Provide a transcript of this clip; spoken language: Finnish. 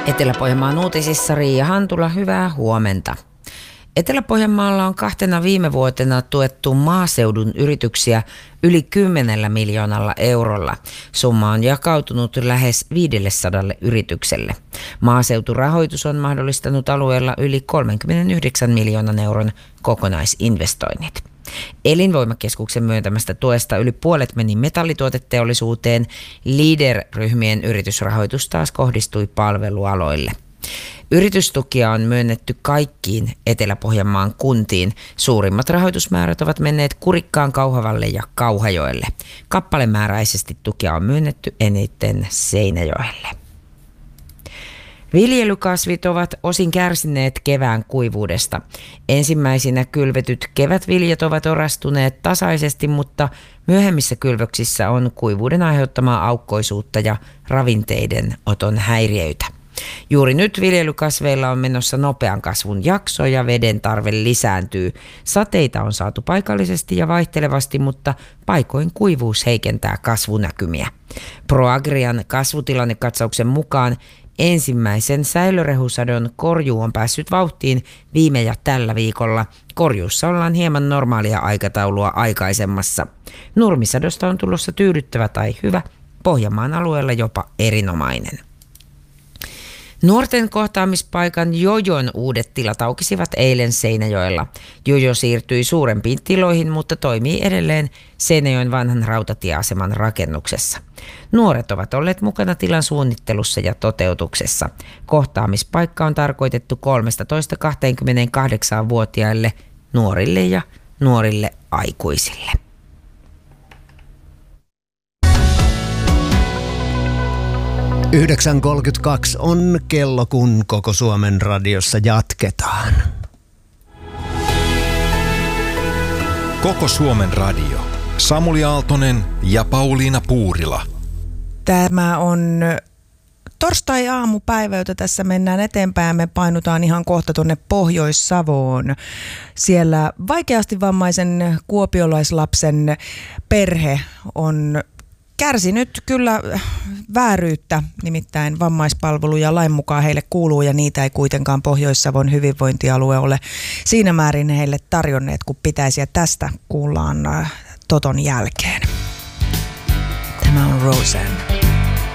Etelä-Pohjanmaan uutisissa Riia Hantula, hyvää huomenta. Etelä-Pohjanmaalla on 2 viime vuotena tuettu maaseudun yrityksiä yli 10 miljoonalla eurolla. Summa on jakautunut lähes 500 yritykselle. Maaseuturahoitus on mahdollistanut alueella yli 39 miljoonan euron kokonaisinvestoinnit. Elinvoimakeskuksen myöntämästä tuesta yli puolet meni metallituoteteollisuuteen. Leader-ryhmien yritysrahoitus taas kohdistui palvelualoille. Yritystukia on myönnetty kaikkiin Etelä-Pohjanmaan kuntiin. Suurimmat rahoitusmäärät ovat menneet Kurikkaan, Kauhavalle ja Kauhajoelle. Kappalemääräisesti tukia on myönnetty eniten Seinäjoelle. Viljelykasvit ovat osin kärsineet kevään kuivuudesta. Ensimmäisinä kylvetyt kevätviljat ovat orastuneet tasaisesti, mutta myöhemmissä kylvöksissä on kuivuuden aiheuttamaa aukkoisuutta ja ravinteiden oton häiriöitä. Juuri nyt viljelykasveilla on menossa nopean kasvun jakso ja veden tarve lisääntyy. Sateita on saatu paikallisesti ja vaihtelevasti, mutta paikoin kuivuus heikentää kasvunäkymiä. ProAgrian kasvutilannekatsauksen mukaan ensimmäisen säilörehusadon korjuu on päässyt vauhtiin viime ja tällä viikolla. Korjuussa ollaan hieman normaalia aikataulua aikaisemmassa. Nurmisadosta on tulossa tyydyttävä tai hyvä, Pohjanmaan alueella jopa erinomainen. Nuorten kohtaamispaikan Jojon uudet tilat aukisivat eilen Seinäjoella. Jojo siirtyi suurempiin tiloihin, mutta toimii edelleen Seinäjoen vanhan rautatieaseman rakennuksessa. Nuoret ovat olleet mukana tilan suunnittelussa ja toteutuksessa. Kohtaamispaikka on tarkoitettu 13-28-vuotiaille nuorille ja nuorille aikuisille. 9.32 on kello, kun Koko Suomen radiossa jatketaan. Koko Suomen radio. Samuli Aaltonen ja Pauliina Puurila. Tämä on torstai-aamupäivä, jota tässä mennään eteenpäin. Me painutaan ihan kohta tuonne Pohjois-Savoon. Siellä vaikeasti vammaisen kuopiolaislapsen perhe on kärsinyt kyllä vääryyttä, nimittäin vammaispalveluja lain mukaan heille kuuluu ja niitä ei kuitenkaan Pohjois-Savon hyvinvointialue ole siinä määrin heille tarjonneet kuin pitäisi, ja tästä kuullaan Toton jälkeen. Tämä on Roseanne.